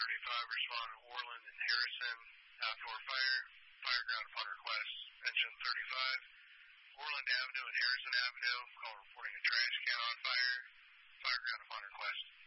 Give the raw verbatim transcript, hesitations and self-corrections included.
thirty-five responded to Orland and Harrison. Outdoor fire. Fire ground upon request. Engine thirty-five. Orland Avenue and Harrison Avenue. Call reporting a trash can on fire. Fire ground upon request.